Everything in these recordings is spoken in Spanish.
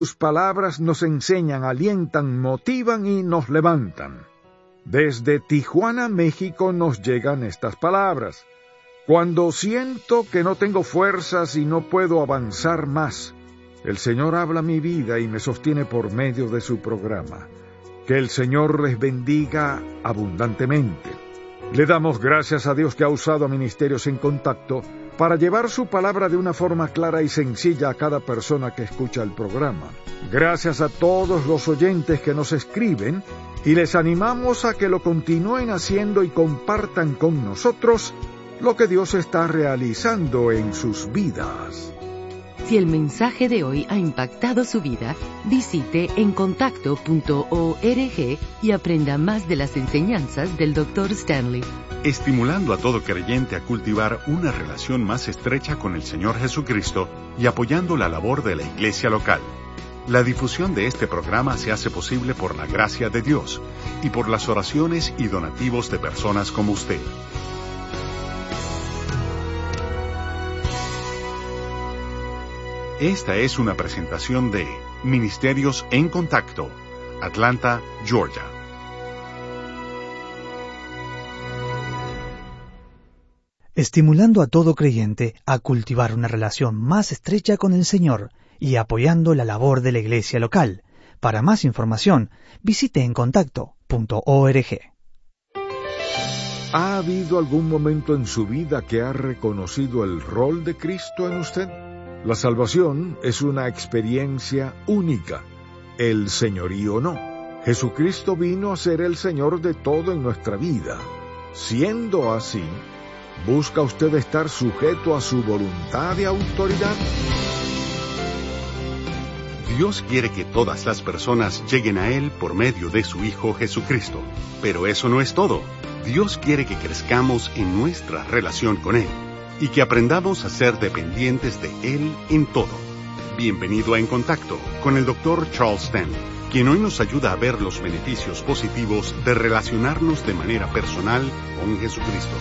Sus palabras nos enseñan, alientan, motivan y nos levantan. Desde Tijuana, México, nos llegan estas palabras. Cuando siento que no tengo fuerzas y no puedo avanzar más, el Señor habla mi vida y me sostiene por medio de su programa. Que el Señor les bendiga abundantemente. Le damos gracias a Dios que ha usado a Ministerios en Contacto para llevar su palabra de una forma clara y sencilla a cada persona que escucha el programa. Gracias a todos los oyentes que nos escriben y les animamos a que lo continúen haciendo y compartan con nosotros lo que Dios está realizando en sus vidas. Si el mensaje de hoy ha impactado su vida, visite encontacto.org y aprenda más de las enseñanzas del Dr. Stanley. Estimulando a todo creyente a cultivar una relación más estrecha con el Señor Jesucristo y apoyando la labor de la iglesia local. La difusión de este programa se hace posible por la gracia de Dios y por las oraciones y donativos de personas como usted. Esta es una presentación de Ministerios en Contacto, Atlanta, Georgia. Estimulando a todo creyente a cultivar una relación más estrecha con el Señor y apoyando la labor de la iglesia local. Para más información, visite encontacto.org. ¿Ha habido algún momento en su vida que ha reconocido el rol de Cristo en usted? La salvación es una experiencia única, el señorío no. Jesucristo vino a ser el Señor de todo en nuestra vida. Siendo así, ¿busca usted estar sujeto a su voluntad y autoridad? Dios quiere que todas las personas lleguen a Él por medio de su Hijo Jesucristo. Pero eso no es todo. Dios quiere que crezcamos en nuestra relación con Él y que aprendamos a ser dependientes de Él en todo. Bienvenido a En Contacto con el Dr. Charles Stanley, quien hoy nos ayuda a ver los beneficios positivos de relacionarnos de manera personal con Jesucristo.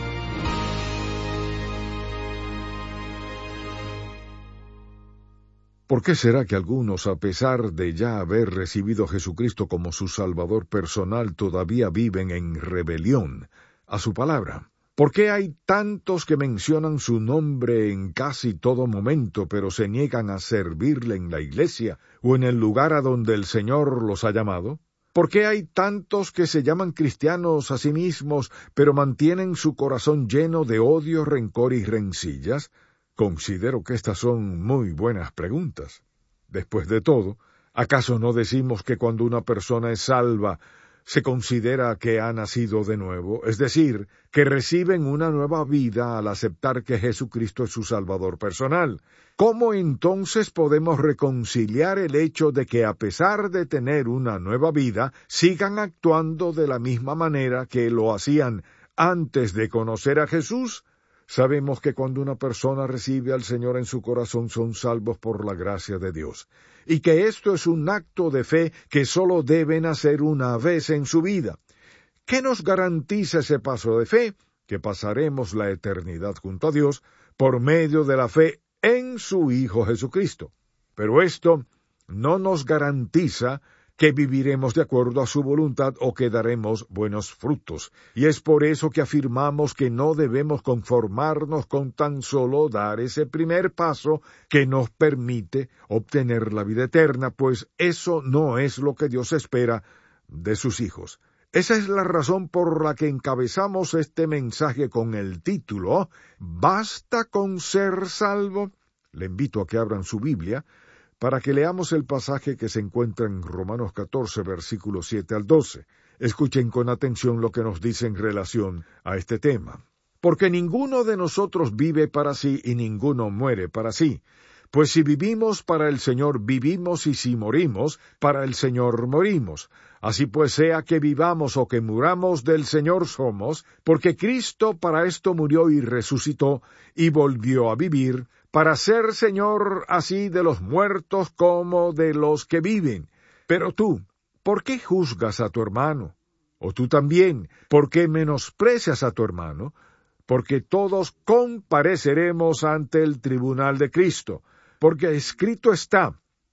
¿Por qué será que algunos, a pesar de ya haber recibido a Jesucristo como su Salvador personal, todavía viven en rebelión a su palabra? ¿Por qué hay tantos que mencionan su nombre en casi todo momento, pero se niegan a servirle en la iglesia o en el lugar a donde el Señor los ha llamado? ¿Por qué hay tantos que se llaman cristianos a sí mismos, pero mantienen su corazón lleno de odio, rencor y rencillas? Considero que estas son muy buenas preguntas. Después de todo, ¿acaso no decimos que cuando una persona es salva, se considera que ha nacido de nuevo? Es decir, que reciben una nueva vida al aceptar que Jesucristo es su Salvador personal. ¿Cómo entonces podemos reconciliar el hecho de que a pesar de tener una nueva vida, sigan actuando de la misma manera que lo hacían antes de conocer a Jesús? Sabemos que cuando una persona recibe al Señor en su corazón son salvos por la gracia de Dios, y que esto es un acto de fe que solo deben hacer una vez en su vida. ¿Qué nos garantiza ese paso de fe? Que pasaremos la eternidad junto a Dios por medio de la fe en su Hijo Jesucristo. Pero esto no nos garantiza que viviremos de acuerdo a su voluntad o que daremos buenos frutos. Y es por eso que afirmamos que no debemos conformarnos con tan solo dar ese primer paso que nos permite obtener la vida eterna, pues eso no es lo que Dios espera de sus hijos. Esa es la razón por la que encabezamos este mensaje con el título ¿Basta con ser salvo? Le invito a que abran su Biblia para que leamos el pasaje que se encuentra en Romanos 14, versículos 7 al 12. Escuchen con atención lo que nos dice en relación a este tema. Porque ninguno de nosotros vive para sí y ninguno muere para sí. Pues si vivimos para el Señor, vivimos, y si morimos, para el Señor morimos. Así pues, sea que vivamos o que muramos, del Señor somos, porque Cristo para esto murió y resucitó, y volvió a vivir, para ser Señor así de los muertos como de los que viven. Pero tú, ¿por qué juzgas a tu hermano? O tú también, ¿por qué menosprecias a tu hermano? Porque todos compareceremos ante el tribunal de Cristo. Porque escrito está,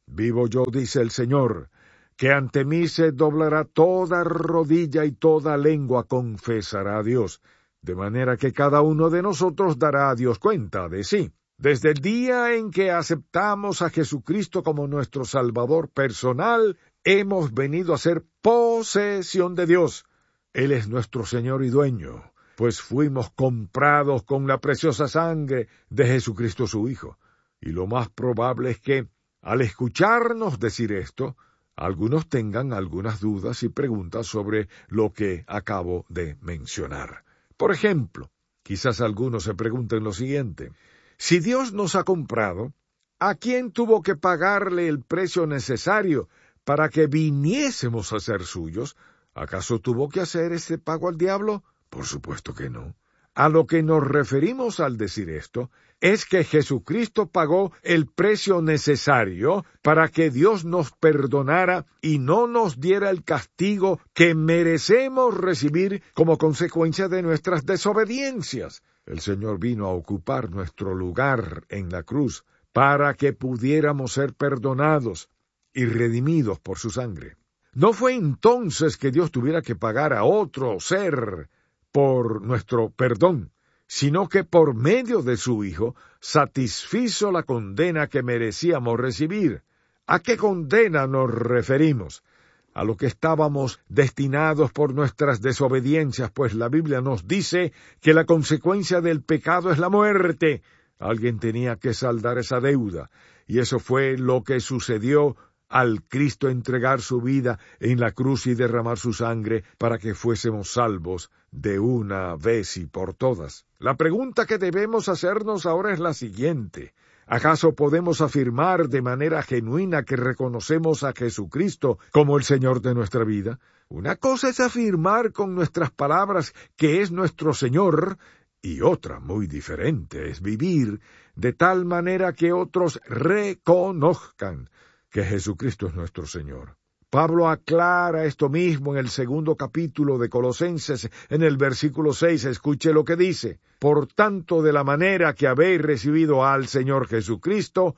Vivo yo, dice el Señor, que ante mí se doblará toda rodilla y toda lengua confesará a Dios, de manera que cada uno de nosotros dará a Dios cuenta de sí. Desde el día en que aceptamos a Jesucristo como nuestro Salvador personal, hemos venido a ser posesión de Dios. Él es nuestro Señor y dueño, pues fuimos comprados con la preciosa sangre de Jesucristo su Hijo. Y lo más probable es que, al escucharnos decir esto, algunos tengan algunas dudas y preguntas sobre lo que acabo de mencionar. Por ejemplo, quizás algunos se pregunten lo siguiente: si Dios nos ha comprado, ¿a quién tuvo que pagarle el precio necesario para que viniésemos a ser suyos? ¿Acaso tuvo que hacer ese pago al diablo? Por supuesto que no. A lo que nos referimos al decir esto es que Jesucristo pagó el precio necesario para que Dios nos perdonara y no nos diera el castigo que merecemos recibir como consecuencia de nuestras desobediencias. El Señor vino a ocupar nuestro lugar en la cruz para que pudiéramos ser perdonados y redimidos por su sangre. No fue entonces que Dios tuviera que pagar a otro ser por nuestro perdón, sino que por medio de su Hijo satisfizo la condena que merecíamos recibir. ¿A qué condena nos referimos? A lo que estábamos destinados por nuestras desobediencias, pues la Biblia nos dice que la consecuencia del pecado es la muerte. Alguien tenía que saldar esa deuda, y eso fue lo que sucedió al Cristo entregar su vida en la cruz y derramar su sangre para que fuésemos salvos de una vez y por todas. La pregunta que debemos hacernos ahora es la siguiente: ¿acaso podemos afirmar de manera genuina que reconocemos a Jesucristo como el Señor de nuestra vida? Una cosa es afirmar con nuestras palabras que es nuestro Señor, y otra muy diferente es vivir de tal manera que otros reconozcan que Jesucristo es nuestro Señor. Pablo aclara esto mismo en el 2º capítulo de Colosenses, en el versículo 6, escuche lo que dice: por tanto, de la manera que habéis recibido al Señor Jesucristo,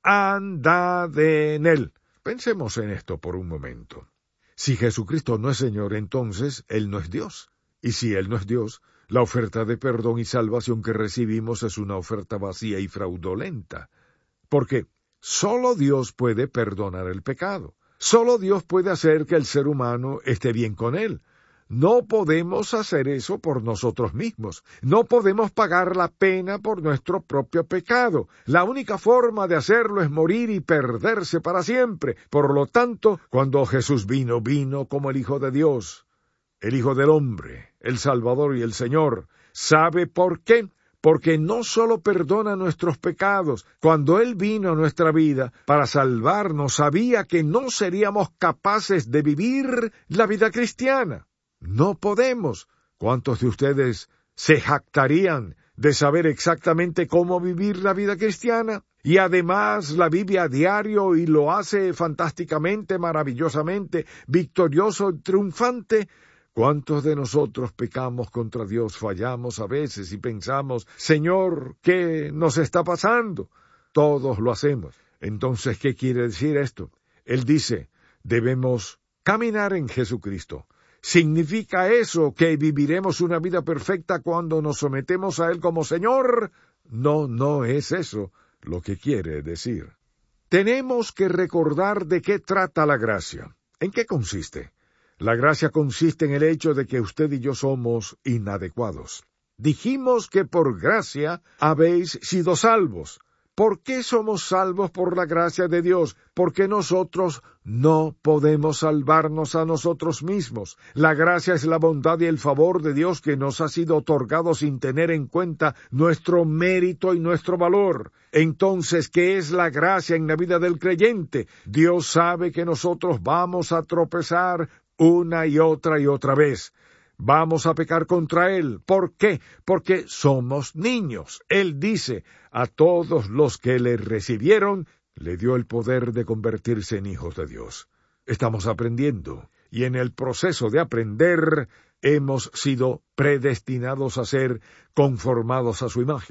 andad en él. Pensemos en esto por un momento. Si Jesucristo no es Señor, entonces Él no es Dios. Y si Él no es Dios, la oferta de perdón y salvación que recibimos es una oferta vacía y fraudulenta. Porque solo Dios puede perdonar el pecado. Solo Dios puede hacer que el ser humano esté bien con Él. No podemos hacer eso por nosotros mismos. No podemos pagar la pena por nuestro propio pecado. La única forma de hacerlo es morir y perderse para siempre. Por lo tanto, cuando Jesús vino como el Hijo de Dios, el Hijo del Hombre, el Salvador y el Señor. ¿Sabe por qué? Porque no solo perdona nuestros pecados. Cuando Él vino a nuestra vida para salvarnos, sabía que no seríamos capaces de vivir la vida cristiana. No podemos. ¿Cuántos de ustedes se jactarían de saber exactamente cómo vivir la vida cristiana? Y además la vive a diario y lo hace fantásticamente, maravillosamente, victorioso y triunfante. ¿Cuántos de nosotros pecamos contra Dios, fallamos a veces y pensamos: Señor, ¿qué nos está pasando? Todos lo hacemos. Entonces, ¿qué quiere decir esto? Él dice, debemos caminar en Jesucristo. ¿Significa eso que viviremos una vida perfecta cuando nos sometemos a Él como Señor? No, no es eso lo que quiere decir. Tenemos que recordar de qué trata la gracia. ¿En qué consiste? La gracia consiste en el hecho de que usted y yo somos inadecuados. Dijimos que por gracia habéis sido salvos. ¿Por qué somos salvos por la gracia de Dios? Porque nosotros no podemos salvarnos a nosotros mismos. La gracia es la bondad y el favor de Dios que nos ha sido otorgado sin tener en cuenta nuestro mérito y nuestro valor. Entonces, ¿qué es la gracia en la vida del creyente? Dios sabe que nosotros vamos a tropezar una y otra vez. Vamos a pecar contra Él. ¿Por qué? Porque somos niños. Él dice, a todos los que le recibieron, le dio el poder de convertirse en hijos de Dios. Estamos aprendiendo, y en el proceso de aprender, hemos sido predestinados a ser conformados a su imagen.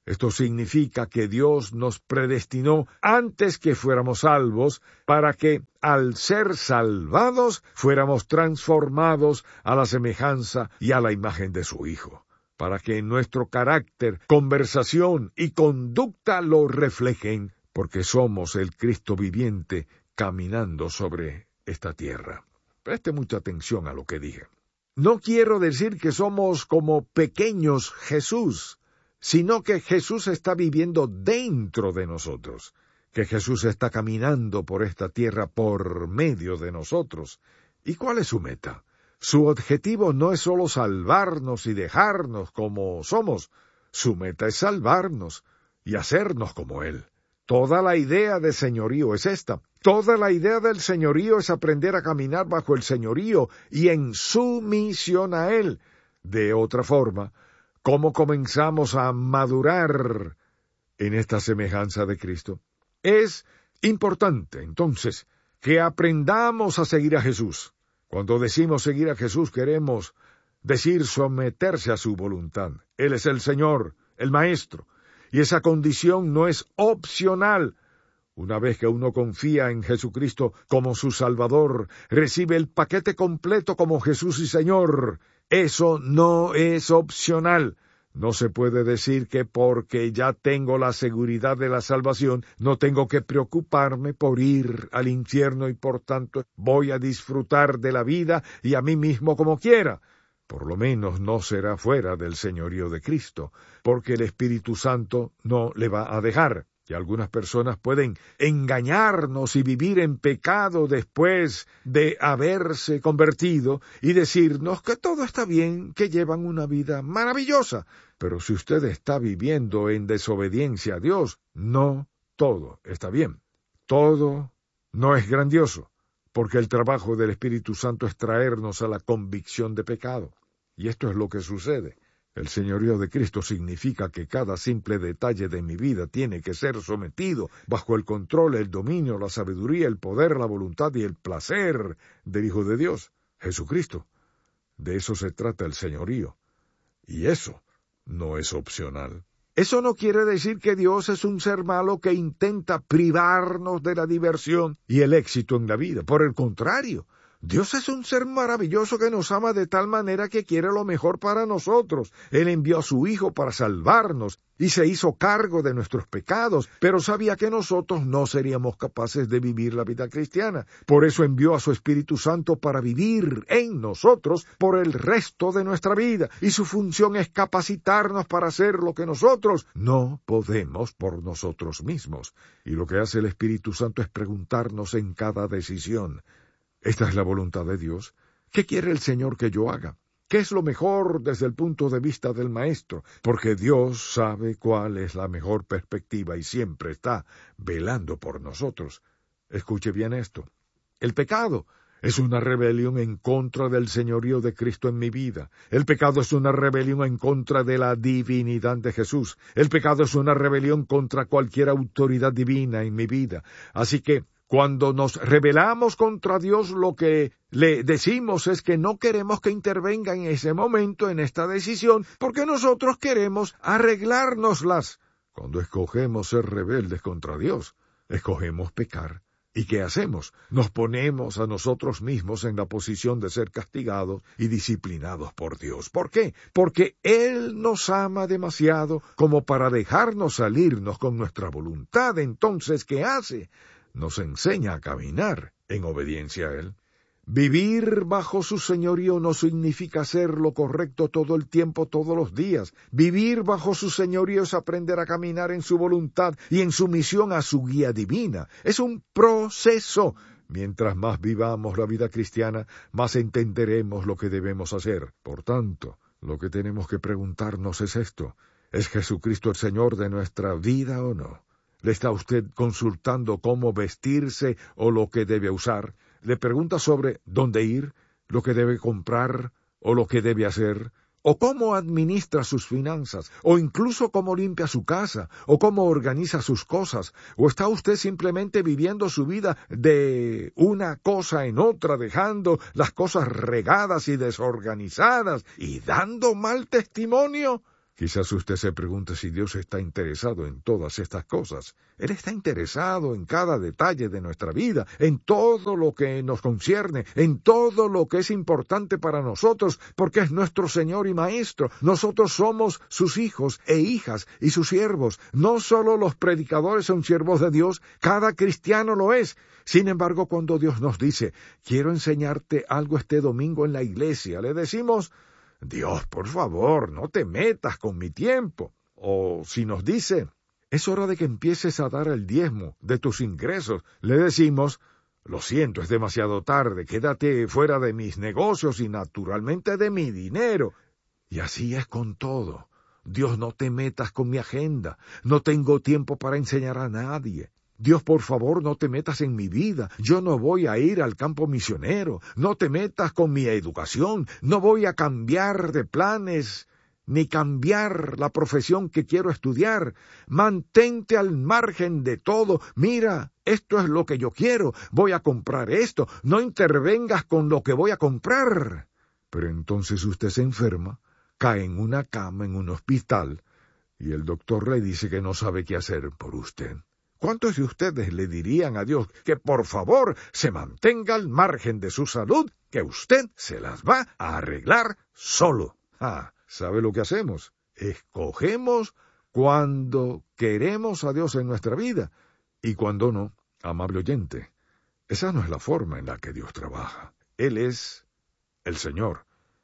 Esto significa que Dios nos predestinó antes que fuéramos salvos, para que, al ser salvados, fuéramos transformados a la semejanza y a la imagen de su Hijo, para que nuestro carácter, conversación y conducta lo reflejen, porque somos el Cristo viviente caminando sobre esta tierra. Preste mucha atención a lo que dije. No quiero decir que somos como pequeños Jesús, sino que Jesús está viviendo dentro de nosotros, que Jesús está caminando por esta tierra por medio de nosotros. ¿Y cuál es su meta? Su objetivo no es solo salvarnos y dejarnos como somos, su meta es salvarnos y hacernos como Él. Toda la idea de señorío es esta. Toda la idea del señorío es aprender a caminar bajo el señorío y en sumisión a Él. De otra forma, ¿cómo comenzamos a madurar en esta semejanza de Cristo? Es importante, entonces, que aprendamos a seguir a Jesús. Cuando decimos seguir a Jesús, queremos decir someterse a su voluntad. Él es el Señor, el Maestro, y esa condición no es opcional. Una vez que uno confía en Jesucristo como su Salvador, recibe el paquete completo como Jesús y Señor. Eso no es opcional. No se puede decir que porque ya tengo la seguridad de la salvación, no tengo que preocuparme por ir al infierno y por tanto voy a disfrutar de la vida y a mí mismo como quiera. Por lo menos no será fuera del señorío de Cristo, porque el Espíritu Santo no le va a dejar. Y algunas personas pueden engañarnos y vivir en pecado después de haberse convertido y decirnos que todo está bien, que llevan una vida maravillosa. Pero si usted está viviendo en desobediencia a Dios, no todo está bien. Todo no es grandioso, porque el trabajo del Espíritu Santo es traernos a la convicción de pecado. Y esto es lo que sucede. El señorío de Cristo significa que cada simple detalle de mi vida tiene que ser sometido bajo el control, el dominio, la sabiduría, el poder, la voluntad y el placer del Hijo de Dios, Jesucristo. De eso se trata el señorío. Y eso no es opcional. Eso no quiere decir que Dios es un ser malo que intenta privarnos de la diversión y el éxito en la vida. Por el contrario, Dios es un ser maravilloso que nos ama de tal manera que quiere lo mejor para nosotros. Él envió a su Hijo para salvarnos y se hizo cargo de nuestros pecados, pero sabía que nosotros no seríamos capaces de vivir la vida cristiana. Por eso envió a su Espíritu Santo para vivir en nosotros por el resto de nuestra vida, y su función es capacitarnos para hacer lo que nosotros no podemos por nosotros mismos. Y lo que hace el Espíritu Santo es preguntarnos en cada decisión: ¿esta es la voluntad de Dios? ¿Qué quiere el Señor que yo haga? ¿Qué es lo mejor desde el punto de vista del Maestro? Porque Dios sabe cuál es la mejor perspectiva y siempre está velando por nosotros. Escuche bien esto. El pecado es una rebelión en contra del señorío de Cristo en mi vida. El pecado es una rebelión en contra de la divinidad de Jesús. El pecado es una rebelión contra cualquier autoridad divina en mi vida. Así que, cuando nos rebelamos contra Dios, lo que le decimos es que no queremos que intervenga en ese momento, en esta decisión, porque nosotros queremos arreglárnoslas. Cuando escogemos ser rebeldes contra Dios, escogemos pecar. ¿Y qué hacemos? Nos ponemos a nosotros mismos en la posición de ser castigados y disciplinados por Dios. ¿Por qué? Porque Él nos ama demasiado como para dejarnos salirnos con nuestra voluntad. Entonces, ¿qué hace? Nos enseña a caminar en obediencia a Él. Vivir bajo su señorío no significa hacer lo correcto todo el tiempo, todos los días. Vivir bajo su señorío es aprender a caminar en su voluntad y en sumisión a su guía divina. Es un proceso. Mientras más vivamos la vida cristiana, más entenderemos lo que debemos hacer. Por tanto, lo que tenemos que preguntarnos es esto: ¿es Jesucristo el Señor de nuestra vida o no? ¿Le está usted consultando cómo vestirse o lo que debe usar? ¿Le pregunta sobre dónde ir, lo que debe comprar o lo que debe hacer? ¿O cómo administra sus finanzas? ¿O incluso cómo limpia su casa? ¿O cómo organiza sus cosas? ¿O está usted simplemente viviendo su vida de una cosa en otra, dejando las cosas regadas y desorganizadas y dando mal testimonio? Quizás usted se pregunte si Dios está interesado en todas estas cosas. Él está interesado en cada detalle de nuestra vida, en todo lo que nos concierne, en todo lo que es importante para nosotros, porque es nuestro Señor y Maestro. Nosotros somos sus hijos e hijas y sus siervos. No solo los predicadores son siervos de Dios, cada cristiano lo es. Sin embargo, cuando Dios nos dice, quiero enseñarte algo este domingo en la iglesia, le decimos, Dios, por favor, no te metas con mi tiempo. O si nos dice, es hora de que empieces a dar el diezmo de tus ingresos, le decimos, lo siento, es demasiado tarde, quédate fuera de mis negocios y naturalmente de mi dinero. Y así es con todo. Dios, no te metas con mi agenda, no tengo tiempo para enseñar a nadie. Dios, por favor, no te metas en mi vida. Yo no voy a ir al campo misionero. No te metas con mi educación. No voy a cambiar de planes, ni cambiar la profesión que quiero estudiar. Mantente al margen de todo. Mira, esto es lo que yo quiero. Voy a comprar esto. No intervengas con lo que voy a comprar. Pero entonces usted se enferma, cae en una cama en un hospital, y el doctor le dice que no sabe qué hacer por usted. ¿Cuántos de ustedes le dirían a Dios que por favor se mantenga al margen de su salud, que usted se las va a arreglar solo? ¿Sabe lo que hacemos? Escogemos cuando queremos a Dios en nuestra vida y cuando no. Amable oyente, esa no es la forma en la que Dios trabaja. Él es el Señor,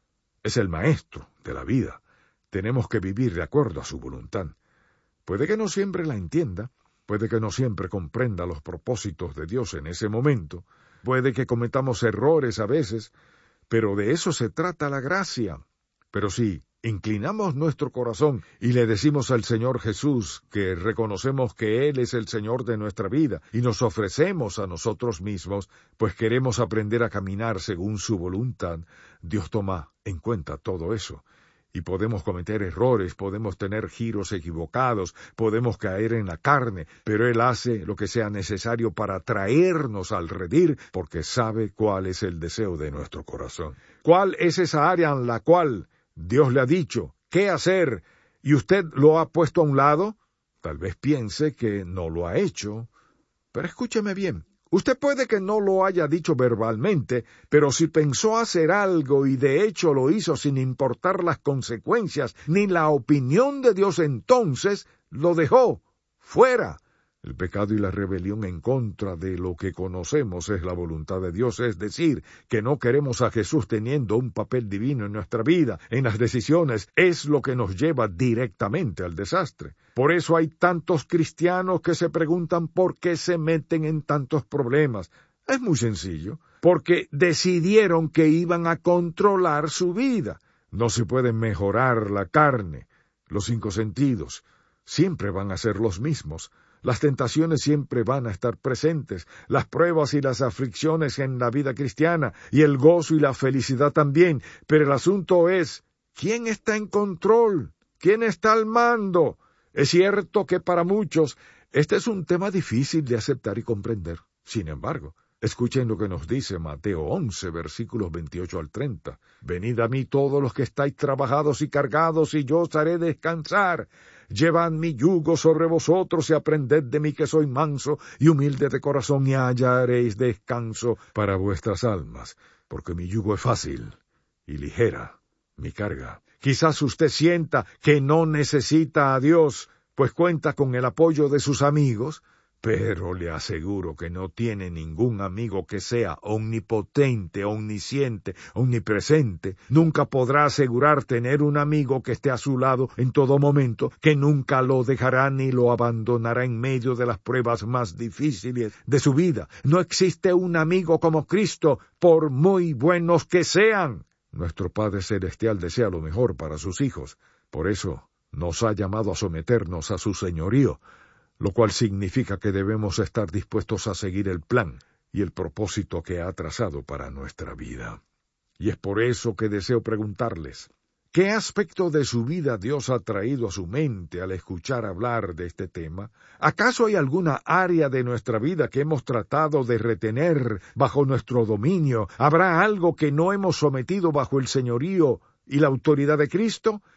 es el Maestro de la vida. Tenemos que vivir de acuerdo a su voluntad. Puede que no siempre la entienda, puede que no siempre comprenda los propósitos de Dios en ese momento, puede que cometamos errores a veces, pero de eso se trata la gracia. Pero si inclinamos nuestro corazón y le decimos al Señor Jesús que reconocemos que Él es el Señor de nuestra vida y nos ofrecemos a nosotros mismos, pues queremos aprender a caminar según su voluntad, Dios toma en cuenta todo eso. Y podemos cometer errores, podemos tener giros equivocados, podemos caer en la carne, pero Él hace lo que sea necesario para traernos al redil, porque sabe cuál es el deseo de nuestro corazón. ¿Cuál es esa área en la cual Dios le ha dicho qué hacer y usted lo ha puesto a un lado? Tal vez piense que no lo ha hecho, pero escúcheme bien. Usted puede que no lo haya dicho verbalmente, pero si pensó hacer algo y de hecho lo hizo sin importar las consecuencias ni la opinión de Dios, entonces lo dejó fuera. El pecado y la rebelión en contra de lo que conocemos es la voluntad de Dios, es decir, que no queremos a Jesús teniendo un papel divino en nuestra vida, en las decisiones, es lo que nos lleva directamente al desastre. Por eso hay tantos cristianos que se preguntan por qué se meten en tantos problemas. Es muy sencillo, porque decidieron que iban a controlar su vida. No se puede mejorar la carne, los 5 sentidos, siempre van a ser los mismos. Las tentaciones siempre van a estar presentes, las pruebas y las aflicciones en la vida cristiana, y el gozo y la felicidad también. Pero el asunto es, ¿quién está en control? ¿Quién está al mando? Es cierto que para muchos este es un tema difícil de aceptar y comprender. Sin embargo, escuchen lo que nos dice Mateo 11, versículos 28 al 30. Venid a mí todos los que estáis trabajados y cargados, y yo os haré descansar. Llevad mi yugo sobre vosotros y aprended de mí que soy manso y humilde de corazón, y hallaréis descanso para vuestras almas, porque mi yugo es fácil y ligera mi carga. Quizás usted sienta que no necesita a Dios, pues cuenta con el apoyo de sus amigos, pero le aseguro que no tiene ningún amigo que sea omnipotente, omnisciente, omnipresente. Nunca podrá asegurar tener un amigo que esté a su lado en todo momento, que nunca lo dejará ni lo abandonará en medio de las pruebas más difíciles de su vida. No existe un amigo como Cristo, por muy buenos que sean. Nuestro Padre Celestial desea lo mejor para sus hijos. Por eso nos ha llamado a someternos a su señorío, lo cual significa que debemos estar dispuestos a seguir el plan y el propósito que ha trazado para nuestra vida. Y es por eso que deseo preguntarles, ¿qué aspecto de su vida Dios ha traído a su mente al escuchar hablar de este tema? ¿Acaso hay alguna área de nuestra vida que hemos tratado de retener bajo nuestro dominio? ¿Habrá algo que no hemos sometido bajo el señorío y la autoridad de Cristo?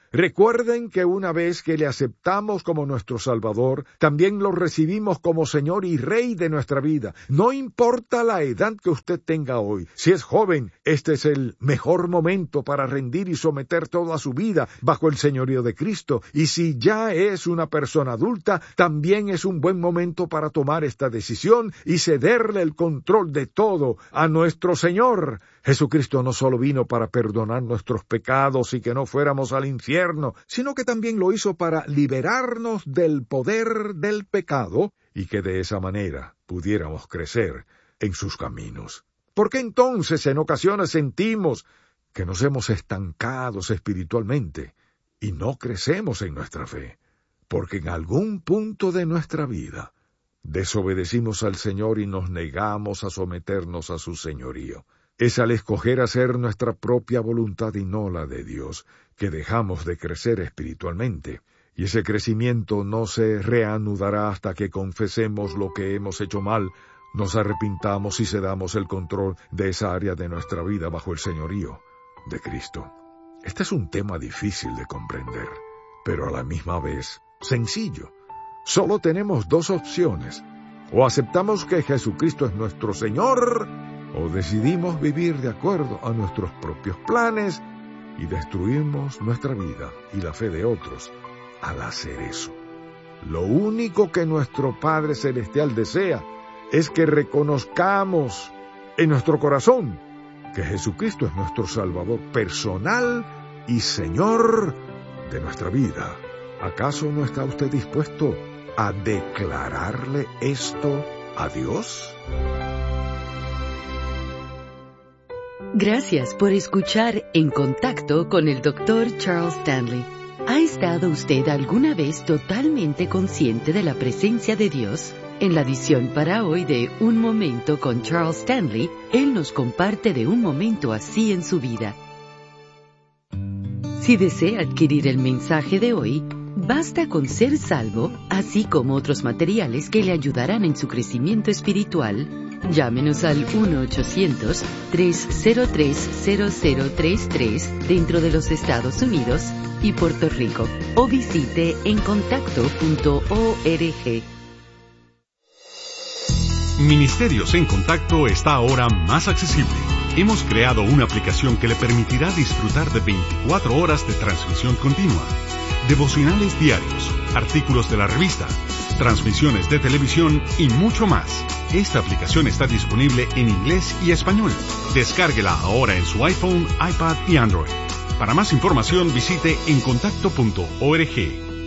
Recuerden que una vez que le aceptamos como nuestro Salvador, también lo recibimos como Señor y Rey de nuestra vida. No importa la edad que usted tenga hoy. Si es joven, este es el mejor momento para rendir y someter toda su vida bajo el señorío de Cristo. Y si ya es una persona adulta, también es un buen momento para tomar esta decisión y cederle el control de todo a nuestro Señor. Jesucristo no solo vino para perdonar nuestros pecados y que no fuéramos al infierno, sino que también lo hizo para liberarnos del poder del pecado y que de esa manera pudiéramos crecer en sus caminos. ¿Por qué entonces en ocasiones sentimos que nos hemos estancado espiritualmente y no crecemos en nuestra fe? Porque en algún punto de nuestra vida desobedecimos al Señor y nos negamos a someternos a su señorío. Es al escoger hacer nuestra propia voluntad y no la de Dios, que dejamos de crecer espiritualmente, y ese crecimiento no se reanudará hasta que confesemos lo que hemos hecho mal, nos arrepintamos y cedamos el control de esa área de nuestra vida bajo el señorío de Cristo. Este es un tema difícil de comprender, pero a la misma vez sencillo. Solo tenemos dos opciones: o aceptamos que Jesucristo es nuestro Señor, o decidimos vivir de acuerdo a nuestros propios planes y destruimos nuestra vida y la fe de otros al hacer eso. Lo único que nuestro Padre Celestial desea es que reconozcamos en nuestro corazón que Jesucristo es nuestro Salvador personal y Señor de nuestra vida. ¿Acaso no está usted dispuesto a declararle esto a Dios? Gracias por escuchar En Contacto con el Dr. Charles Stanley. ¿Ha estado usted alguna vez totalmente consciente de la presencia de Dios? En la edición para hoy de Un Momento con Charles Stanley, él nos comparte de un momento así en su vida. Si desea adquirir el mensaje de hoy, basta con ser salvo, así como otros materiales que le ayudarán en su crecimiento espiritual. Llámenos al 1-800-303-0033 dentro de los Estados Unidos y Puerto Rico, o visite encontacto.org. Ministerios en Contacto está ahora más accesible. Hemos creado una aplicación que le permitirá disfrutar de 24 horas de transmisión continua, devocionales diarios, artículos de la revista, transmisiones de televisión y mucho más. Esta aplicación está disponible en inglés y español. Descárguela ahora en su iPhone, iPad y Android. Para más información visite encontacto.org.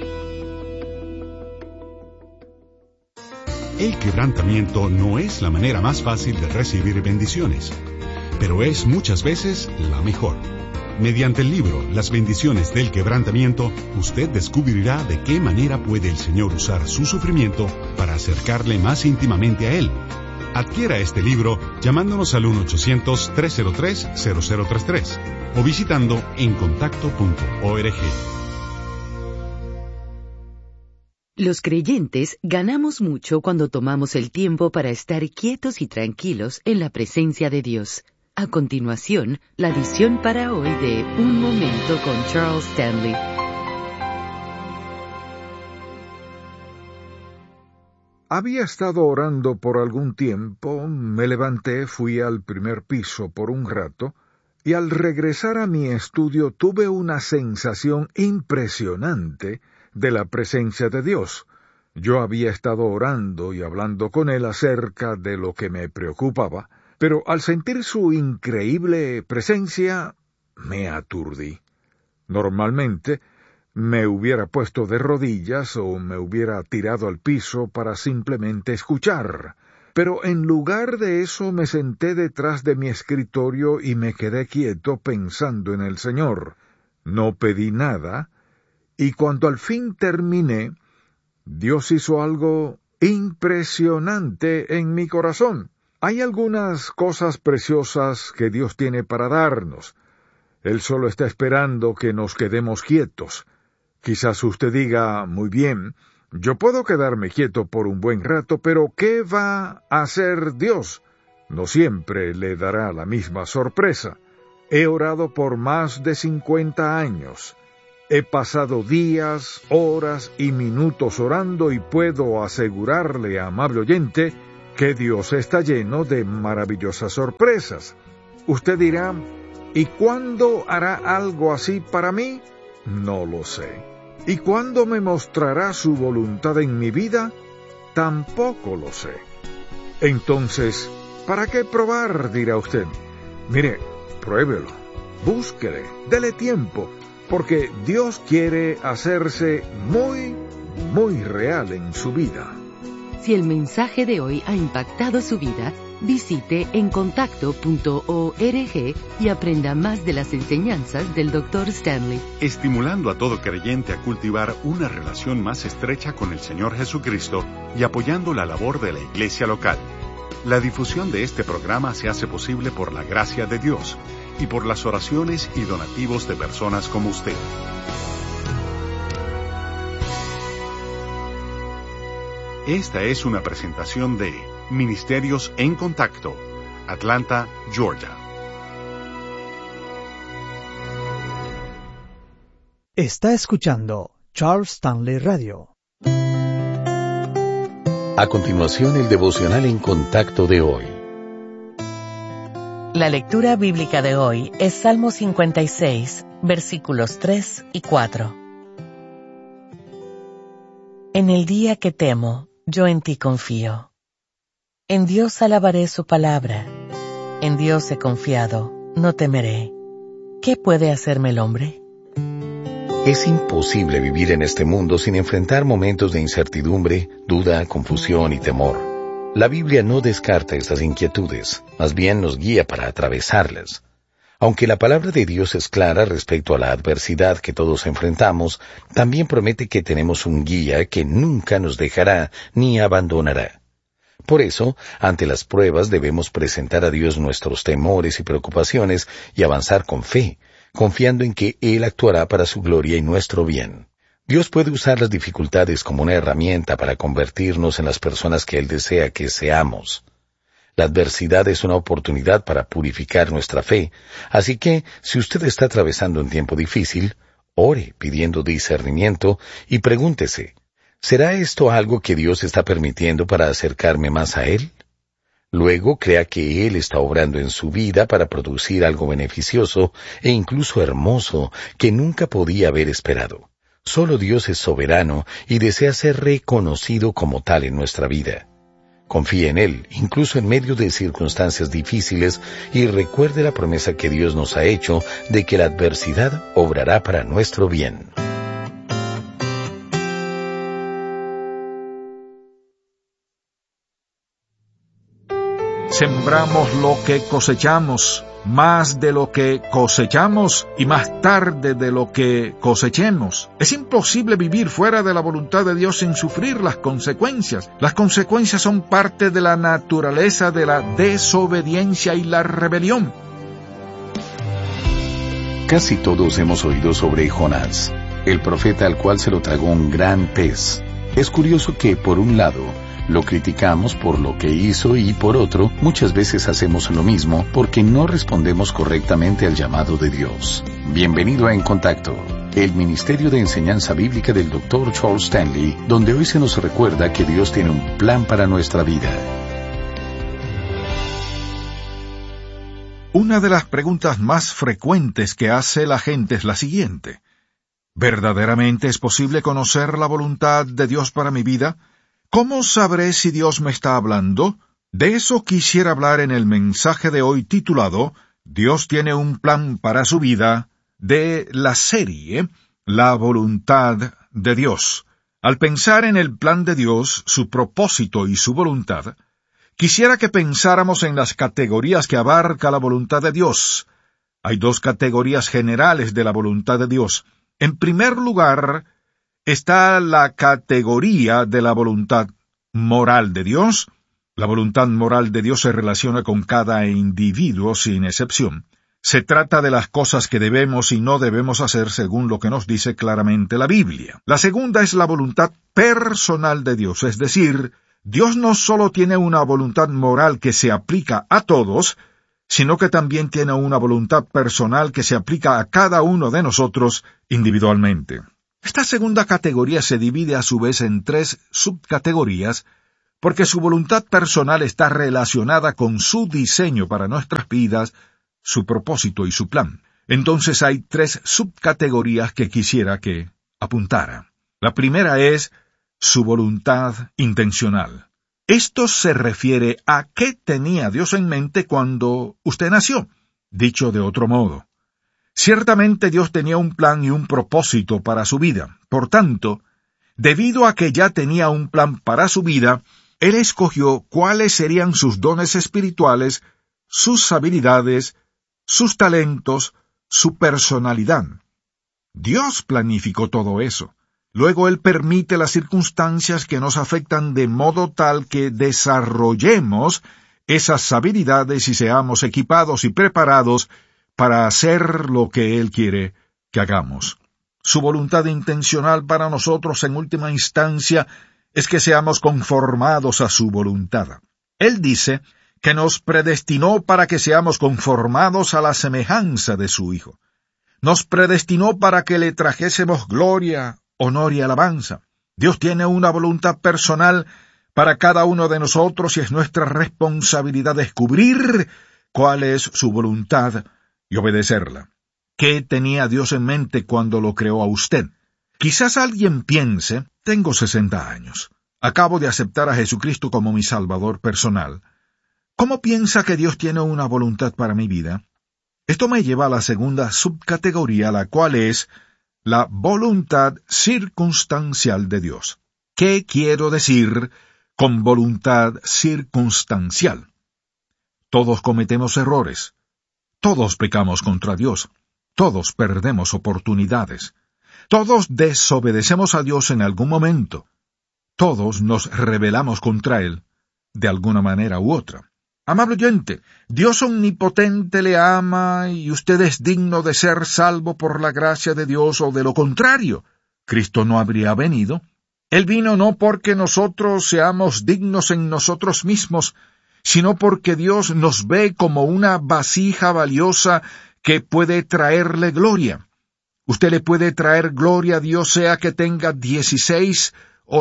El quebrantamiento no es la manera más fácil de recibir bendiciones, pero es muchas veces la mejor. Mediante el libro Las bendiciones del quebrantamiento, usted descubrirá de qué manera puede el Señor usar su sufrimiento para acercarle más íntimamente a Él. Adquiera este libro llamándonos al 1-800-303-0033 o visitando encontacto.org. Los creyentes ganamos mucho cuando tomamos el tiempo para estar quietos y tranquilos en la presencia de Dios. A continuación, la edición para hoy de Un Momento con Charles Stanley. Había estado orando por algún tiempo, me levanté, fui al primer piso por un rato, y al regresar a mi estudio tuve una sensación impresionante de la presencia de Dios. Yo había estado orando y hablando con Él acerca de lo que me preocupaba, pero al sentir su increíble presencia, me aturdí. Normalmente, me hubiera puesto de rodillas o me hubiera tirado al piso para simplemente escuchar, pero en lugar de eso me senté detrás de mi escritorio y me quedé quieto pensando en el Señor. No pedí nada, y cuando al fin terminé, Dios hizo algo impresionante en mi corazón. Hay algunas cosas preciosas que Dios tiene para darnos. Él solo está esperando que nos quedemos quietos. Quizás usted diga, muy bien, yo puedo quedarme quieto por un buen rato, pero ¿qué va a hacer Dios? No siempre le dará la misma sorpresa. He orado por más de 50 años, He pasado días, horas y minutos orando y puedo asegurarle, amable oyente, que Dios está lleno de maravillosas sorpresas. Usted dirá, ¿y cuándo hará algo así para mí? No lo sé. ¿Y cuándo me mostrará su voluntad en mi vida? Tampoco lo sé. Entonces, ¿para qué probar?, dirá usted. Mire, pruébelo, búsquele, dele tiempo, porque Dios quiere hacerse muy, muy real en su vida. Si el mensaje de hoy ha impactado su vida, visite encontacto.org y aprenda más de las enseñanzas del Dr. Stanley. Estimulando a todo creyente a cultivar una relación más estrecha con el Señor Jesucristo y apoyando la labor de la iglesia local. La difusión de este programa se hace posible por la gracia de Dios y por las oraciones y donativos de personas como usted. Esta es una presentación de Ministerios en Contacto, Atlanta, Georgia. Está escuchando Charles Stanley Radio. A continuación, el devocional en Contacto de hoy. La lectura bíblica de hoy es Salmo 56, versículos 3 y 4. En el día que temo, yo en ti confío. En Dios alabaré su palabra. En Dios he confiado, no temeré. ¿Qué puede hacerme el hombre? Es imposible vivir en este mundo sin enfrentar momentos de incertidumbre, duda, confusión y temor. La Biblia no descarta estas inquietudes, más bien nos guía para atravesarlas. Aunque la palabra de Dios es clara respecto a la adversidad que todos enfrentamos, también promete que tenemos un guía que nunca nos dejará ni abandonará. Por eso, ante las pruebas debemos presentar a Dios nuestros temores y preocupaciones y avanzar con fe, confiando en que Él actuará para su gloria y nuestro bien. Dios puede usar las dificultades como una herramienta para convertirnos en las personas que Él desea que seamos. La adversidad es una oportunidad para purificar nuestra fe, así que, si usted está atravesando un tiempo difícil, ore pidiendo discernimiento y pregúntese, ¿será esto algo que Dios está permitiendo para acercarme más a Él? Luego crea que Él está obrando en su vida para producir algo beneficioso e incluso hermoso que nunca podía haber esperado. Solo Dios es soberano y desea ser reconocido como tal en nuestra vida. Confíe en Él, incluso en medio de circunstancias difíciles, y recuerde la promesa que Dios nos ha hecho de que la adversidad obrará para nuestro bien. Sembramos lo que cosechamos, más de lo que cosechamos y más tarde de lo que cosechemos. Es imposible vivir fuera de la voluntad de Dios sin sufrir las consecuencias. Las consecuencias son parte de la naturaleza de la desobediencia y la rebelión. Casi todos hemos oído sobre Jonás, el profeta al cual se lo tragó un gran pez. Es curioso que, por un lado, lo criticamos por lo que hizo y por otro, muchas veces hacemos lo mismo porque no respondemos correctamente al llamado de Dios. Bienvenido a En Contacto, el Ministerio de Enseñanza Bíblica del Dr. Charles Stanley, donde hoy se nos recuerda que Dios tiene un plan para nuestra vida. Una de las preguntas más frecuentes que hace la gente es la siguiente. ¿Verdaderamente es posible conocer la voluntad de Dios para mi vida? ¿Cómo sabré si Dios me está hablando? De eso quisiera hablar en el mensaje de hoy titulado Dios tiene un plan para su vida, de la serie La voluntad de Dios. Al pensar en el plan de Dios, su propósito y su voluntad, quisiera que pensáramos en las categorías que abarca la voluntad de Dios. Hay dos categorías generales de la voluntad de Dios. En primer lugar, está la categoría de la voluntad moral de Dios. La voluntad moral de Dios se relaciona con cada individuo sin excepción. Se trata de las cosas que debemos y no debemos hacer según lo que nos dice claramente la Biblia. La segunda es la voluntad personal de Dios, es decir, Dios no solo tiene una voluntad moral que se aplica a todos, sino que también tiene una voluntad personal que se aplica a cada uno de nosotros individualmente. Esta segunda categoría se divide a su vez en 3 subcategorías, porque su voluntad personal está relacionada con su diseño para nuestras vidas, su propósito y su plan. Entonces hay 3 subcategorías que quisiera que apuntara. La primera es su voluntad intencional. Esto se refiere a qué tenía Dios en mente cuando usted nació. Dicho de otro modo, ciertamente Dios tenía un plan y un propósito para su vida. Por tanto, debido a que ya tenía un plan para su vida, Él escogió cuáles serían sus dones espirituales, sus habilidades, sus talentos, su personalidad. Dios planificó todo eso. Luego Él permite las circunstancias que nos afectan de modo tal que desarrollemos esas habilidades y seamos equipados y preparados para hacer lo que Él quiere que hagamos. Su voluntad intencional para nosotros en última instancia es que seamos conformados a su voluntad. Él dice que nos predestinó para que seamos conformados a la semejanza de su Hijo. Nos predestinó para que le trajésemos gloria, honor y alabanza. Dios tiene una voluntad personal para cada uno de nosotros y es nuestra responsabilidad descubrir cuál es su voluntad y obedecerla. ¿Qué tenía Dios en mente cuando lo creó a usted? Quizás alguien piense, tengo 60 años, acabo de aceptar a Jesucristo como mi Salvador personal. ¿Cómo piensa que Dios tiene una voluntad para mi vida? Esto me lleva a la segunda subcategoría, la cual es la voluntad circunstancial de Dios. ¿Qué quiero decir con voluntad circunstancial? Todos cometemos errores. Todos pecamos contra Dios. Todos perdemos oportunidades. Todos desobedecemos a Dios en algún momento. Todos nos rebelamos contra Él, de alguna manera u otra. Amable oyente, Dios omnipotente le ama y usted es digno de ser salvo por la gracia de Dios, o de lo contrario, Cristo no habría venido. Él vino no porque nosotros seamos dignos en nosotros mismos, sino porque Dios nos ve como una vasija valiosa que puede traerle gloria. Usted le puede traer gloria a Dios sea que tenga 16 o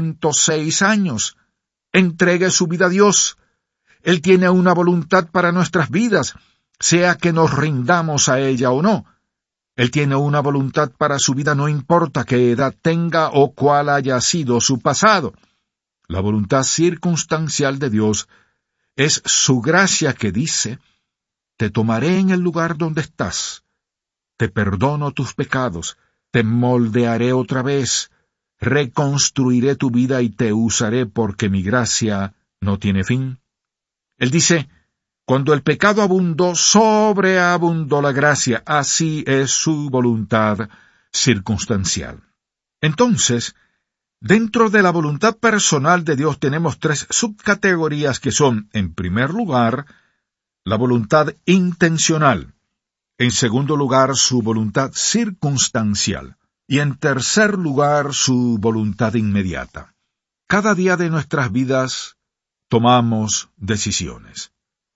106 años. Entregue su vida a Dios. Él tiene una voluntad para nuestras vidas, sea que nos rindamos a ella o no. Él tiene una voluntad para su vida, no importa qué edad tenga o cuál haya sido su pasado. La voluntad circunstancial de Dios es su gracia que dice, te tomaré en el lugar donde estás, te perdono tus pecados, te moldearé otra vez, reconstruiré tu vida y te usaré porque mi gracia no tiene fin. Él dice, cuando el pecado abundó, sobreabundó la gracia. Así es su voluntad circunstancial. Entonces, dentro de la voluntad personal de Dios tenemos 3 subcategorías que son, en primer lugar, la voluntad intencional, en segundo lugar, su voluntad circunstancial, y en tercer lugar, su voluntad inmediata. Cada día de nuestras vidas tomamos decisiones.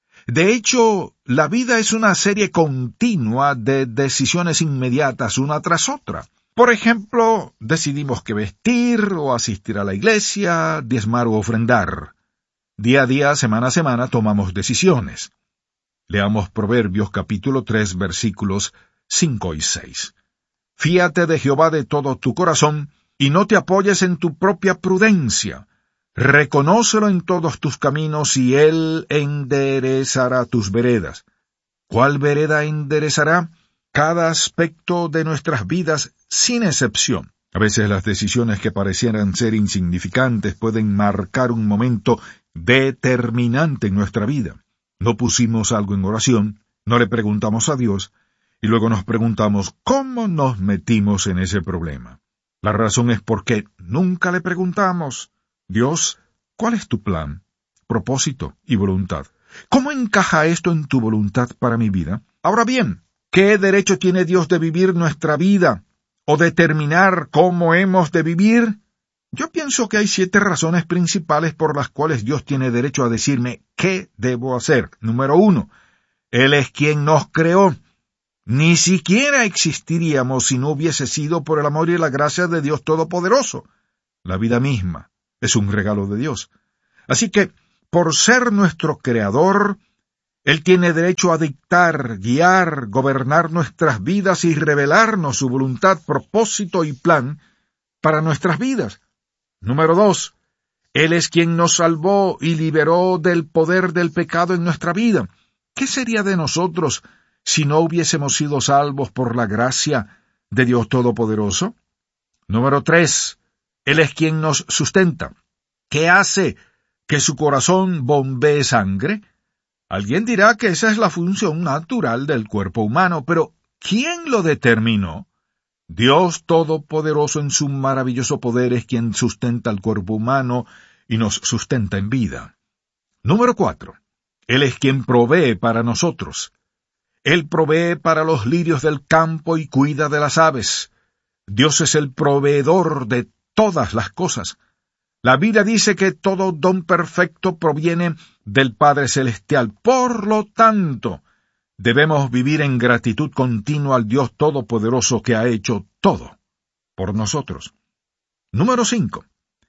De hecho, la vida es una serie continua de decisiones inmediatas una tras otra. Por ejemplo, decidimos qué vestir o asistir a la iglesia, diezmar o ofrendar. Día a día, semana a semana, tomamos decisiones. Leamos Proverbios capítulo 3, versículos 5 y 6. Fíate de Jehová de todo tu corazón, y no te apoyes en tu propia prudencia. Reconócelo en todos tus caminos, y Él enderezará tus veredas. ¿Cuál vereda enderezará? Cada aspecto de nuestras vidas, sin excepción. A veces las decisiones que parecieran ser insignificantes pueden marcar un momento determinante en nuestra vida. No pusimos algo en oración, no le preguntamos a Dios, y luego nos preguntamos cómo nos metimos en ese problema. La razón es porque nunca le preguntamos, Dios, ¿cuál es tu plan, propósito y voluntad? ¿Cómo encaja esto en tu voluntad para mi vida? Ahora bien, ¿qué derecho tiene Dios de vivir nuestra vida o determinar cómo hemos de vivir? Yo pienso que hay 7 razones principales por las cuales Dios tiene derecho a decirme qué debo hacer. Número 1, Él es quien nos creó. Ni siquiera existiríamos si no hubiese sido por el amor y la gracia de Dios Todopoderoso. La vida misma es un regalo de Dios. Así que, por ser nuestro Creador, Él tiene derecho a dictar, guiar, gobernar nuestras vidas y revelarnos su voluntad, propósito y plan para nuestras vidas. Número 2. Él es quien nos salvó y liberó del poder del pecado en nuestra vida. ¿Qué sería de nosotros si no hubiésemos sido salvos por la gracia de Dios Todopoderoso? Número 3. Él es quien nos sustenta. ¿Qué hace que su corazón bombee sangre? Alguien dirá que esa es la función natural del cuerpo humano, pero ¿quién lo determinó? Dios Todopoderoso en su maravilloso poder es quien sustenta al cuerpo humano y nos sustenta en vida. Número 4. Él es quien provee para nosotros. Él provee para los lirios del campo y cuida de las aves. Dios es el proveedor de todas las cosas. La Biblia dice que todo don perfecto proviene del Padre Celestial. Por lo tanto, debemos vivir en gratitud continua al Dios Todopoderoso que ha hecho todo por nosotros. Número 5.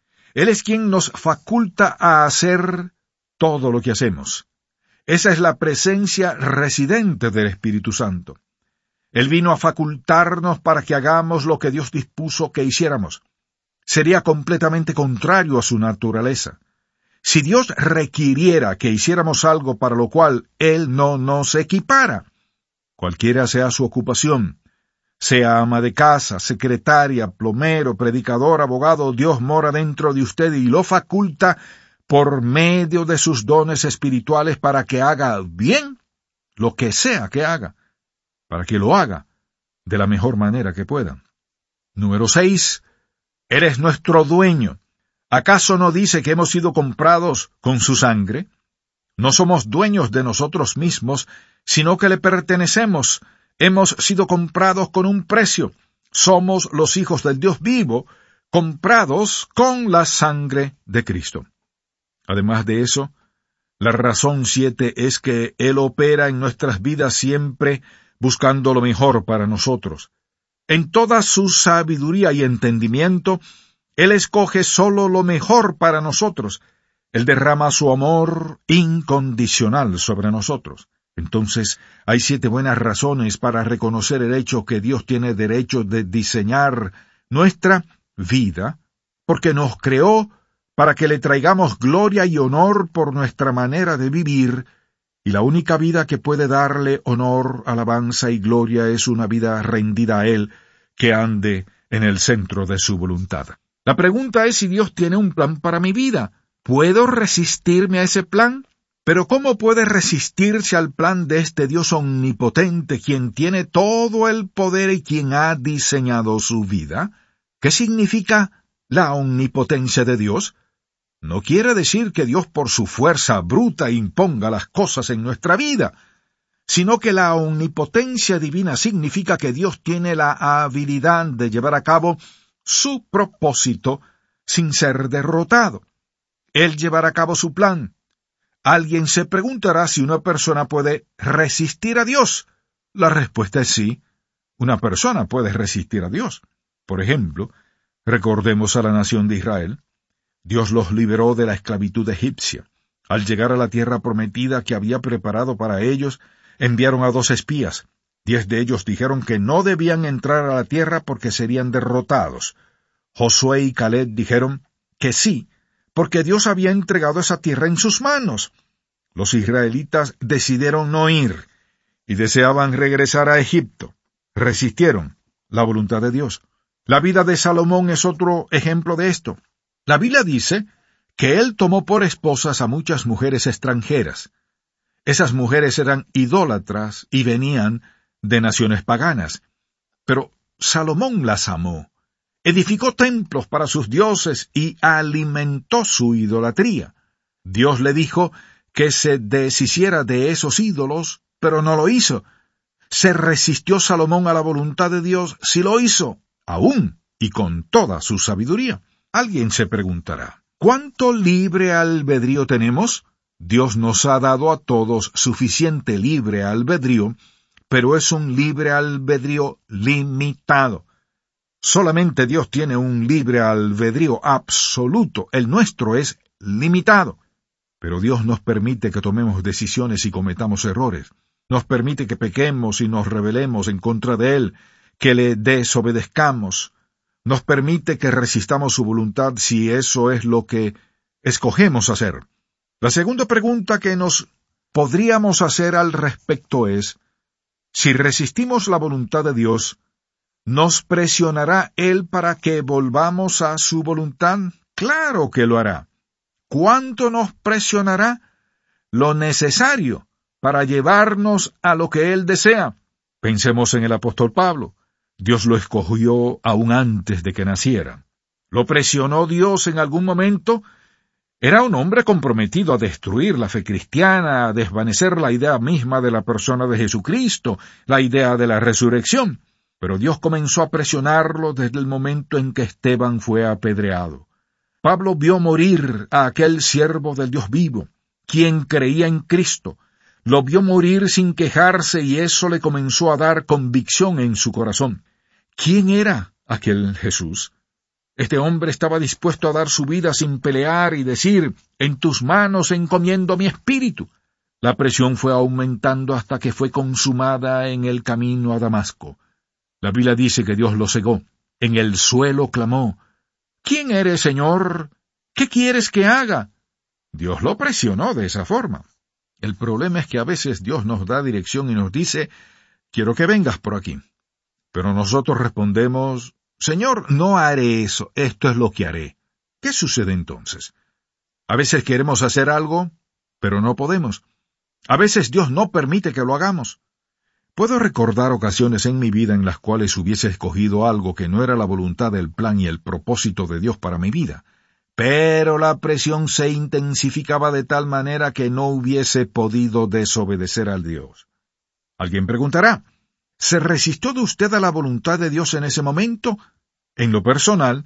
Él es quien nos faculta a hacer todo lo que hacemos. Esa es la presencia residente del Espíritu Santo. Él vino a facultarnos para que hagamos lo que Dios dispuso que hiciéramos. Sería completamente contrario a su naturaleza. Si Dios requiriera que hiciéramos algo para lo cual Él no nos equipara, cualquiera sea su ocupación, sea ama de casa, secretaria, plomero, predicador, abogado, Dios mora dentro de usted y lo faculta por medio de sus dones espirituales para que haga bien lo que sea que haga, para que lo haga de la mejor manera que pueda. Número 6. Él es nuestro dueño. ¿Acaso no dice que hemos sido comprados con su sangre? No somos dueños de nosotros mismos, sino que le pertenecemos. Hemos sido comprados con un precio. Somos los hijos del Dios vivo, comprados con la sangre de Cristo. Además de eso, la razón 7 es que Él opera en nuestras vidas siempre buscando lo mejor para nosotros. En toda su sabiduría y entendimiento, Él escoge solo lo mejor para nosotros. Él derrama su amor incondicional sobre nosotros. Entonces, hay 7 buenas razones para reconocer el hecho que Dios tiene derecho de diseñar nuestra vida, porque nos creó para que le traigamos gloria y honor por nuestra manera de vivir, y la única vida que puede darle honor, alabanza y gloria es una vida rendida a Él, que ande en el centro de su voluntad. La pregunta es si Dios tiene un plan para mi vida. ¿Puedo resistirme a ese plan? Pero ¿cómo puede resistirse al plan de este Dios omnipotente, quien tiene todo el poder y quien ha diseñado su vida? ¿Qué significa la omnipotencia de Dios? No quiere decir que Dios por su fuerza bruta imponga las cosas en nuestra vida, sino que la omnipotencia divina significa que Dios tiene la habilidad de llevar a cabo su propósito sin ser derrotado. Él llevará a cabo su plan. Alguien se preguntará si una persona puede resistir a Dios. La respuesta es sí. Una persona puede resistir a Dios. Por ejemplo, recordemos a la nación de Israel. Dios los liberó de la esclavitud egipcia. Al llegar a la tierra prometida que había preparado para ellos, enviaron a 2 espías. 10 de ellos dijeron que no debían entrar a la tierra porque serían derrotados. Josué y Caleb dijeron que sí, porque Dios había entregado esa tierra en sus manos. Los israelitas decidieron no ir y deseaban regresar a Egipto. Resistieron la voluntad de Dios. La vida de Salomón es otro ejemplo de esto. La Biblia dice que él tomó por esposas a muchas mujeres extranjeras. Esas mujeres eran idólatras y venían de naciones paganas. Pero Salomón las amó, edificó templos para sus dioses y alimentó su idolatría. Dios le dijo que se deshiciera de esos ídolos, pero no lo hizo. ¿Se resistió Salomón a la voluntad de Dios? Sí lo hizo, aún y con toda su sabiduría. Alguien se preguntará, ¿cuánto libre albedrío tenemos? Dios nos ha dado a todos suficiente libre albedrío, pero es un libre albedrío limitado. Solamente Dios tiene un libre albedrío absoluto. El nuestro es limitado. Pero Dios nos permite que tomemos decisiones y cometamos errores. Nos permite que pequemos y nos rebelemos en contra de Él, que le desobedezcamos. Nos permite que resistamos su voluntad si eso es lo que escogemos hacer. La segunda pregunta que nos podríamos hacer al respecto es, si resistimos la voluntad de Dios, ¿nos presionará Él para que volvamos a su voluntad? Claro que lo hará. ¿Cuánto nos presionará? Lo necesario para llevarnos a lo que Él desea. Pensemos en el apóstol Pablo. Dios lo escogió aún antes de que naciera. ¿Lo presionó Dios en algún momento? Era un hombre comprometido a destruir la fe cristiana, a desvanecer la idea misma de la persona de Jesucristo, la idea de la resurrección. Pero Dios comenzó a presionarlo desde el momento en que Esteban fue apedreado. Pablo vio morir a aquel siervo del Dios vivo, quien creía en Cristo. Lo vio morir sin quejarse y eso le comenzó a dar convicción en su corazón. ¿Quién era aquel Jesús? Este hombre estaba dispuesto a dar su vida sin pelear y decir, «En tus manos encomiendo mi espíritu». La presión fue aumentando hasta que fue consumada en el camino a Damasco. La Biblia dice que Dios lo cegó. En el suelo clamó, «¿Quién eres, Señor? ¿Qué quieres que haga?» Dios lo presionó de esa forma. El problema es que a veces Dios nos da dirección y nos dice, «Quiero que vengas por aquí». Pero nosotros respondemos, «Señor, no haré eso, esto es lo que haré». ¿Qué sucede entonces? A veces queremos hacer algo, pero no podemos. A veces Dios no permite que lo hagamos. Puedo recordar ocasiones en mi vida en las cuales hubiese escogido algo que no era la voluntad del plan y el propósito de Dios para mi vida, pero la presión se intensificaba de tal manera que no hubiese podido desobedecer al Dios. Alguien preguntará, ¿se resistió de usted a la voluntad de Dios en ese momento? En lo personal,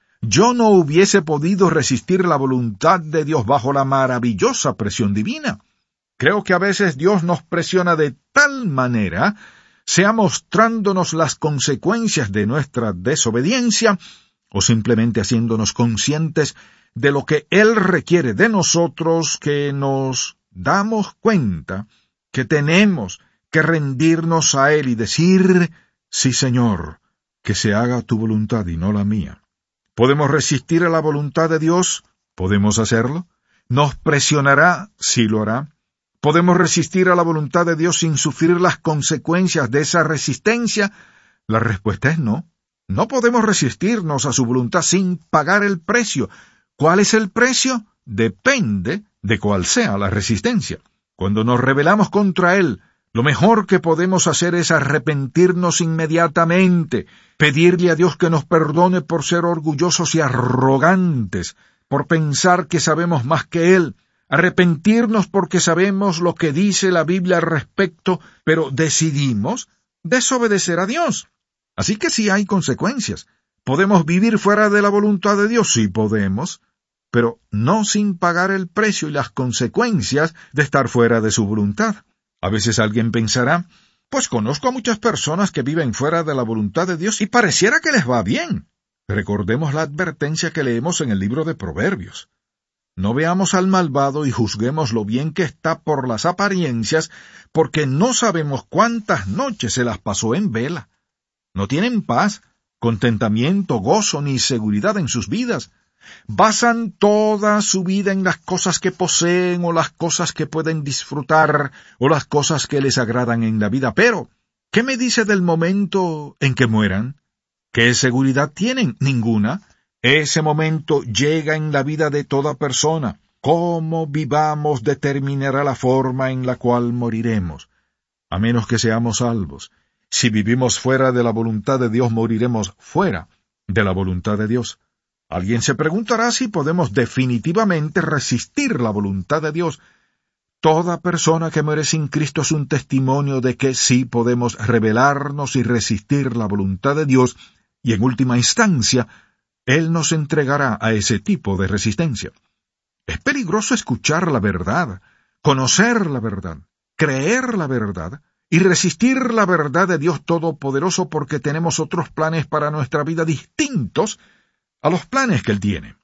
yo no hubiese podido resistir la voluntad de Dios bajo la maravillosa presión divina. Creo que a veces Dios nos presiona de tal manera, sea mostrándonos las consecuencias de nuestra desobediencia, o simplemente haciéndonos conscientes de lo que Él requiere de nosotros, que nos damos cuenta que tenemos que rendirnos a Él y decir, «Sí, Señor, que se haga tu voluntad y no la mía». ¿Podemos resistir a la voluntad de Dios? ¿Podemos hacerlo? ¿Nos presionará? Sí lo hará. ¿Podemos resistir a la voluntad de Dios sin sufrir las consecuencias de esa resistencia? La respuesta es no. No podemos resistirnos a su voluntad sin pagar el precio. ¿Cuál es el precio? Depende de cuál sea la resistencia. Cuando nos rebelamos contra Él, lo mejor que podemos hacer es arrepentirnos inmediatamente, pedirle a Dios que nos perdone por ser orgullosos y arrogantes, por pensar que sabemos más que Él, arrepentirnos porque sabemos lo que dice la Biblia al respecto, pero decidimos desobedecer a Dios. Así que sí hay consecuencias. ¿Podemos vivir fuera de la voluntad de Dios? Sí podemos, pero no sin pagar el precio y las consecuencias de estar fuera de su voluntad. A veces alguien pensará, pues conozco a muchas personas que viven fuera de la voluntad de Dios y pareciera que les va bien. Recordemos la advertencia que leemos en el libro de Proverbios. No veamos al malvado y juzguemos lo bien que está por las apariencias, porque no sabemos cuántas noches se las pasó en vela. No tienen paz, contentamiento, gozo ni seguridad en sus vidas. Basan toda su vida en las cosas que poseen o las cosas que pueden disfrutar o las cosas que les agradan en la vida. Pero, ¿qué me dice del momento en que mueran? ¿Qué seguridad tienen? Ninguna. Ese momento llega en la vida de toda persona. Cómo vivamos determinará la forma en la cual moriremos, a menos que seamos salvos. Si vivimos fuera de la voluntad de Dios, moriremos fuera de la voluntad de Dios. Alguien se preguntará si podemos definitivamente resistir la voluntad de Dios. Toda persona que muere sin Cristo es un testimonio de que sí podemos rebelarnos y resistir la voluntad de Dios, y en última instancia, Él nos entregará a ese tipo de resistencia. Es peligroso escuchar la verdad, conocer la verdad, creer la verdad y resistir la verdad de Dios Todopoderoso porque tenemos otros planes para nuestra vida distintos a los planes que Él tiene.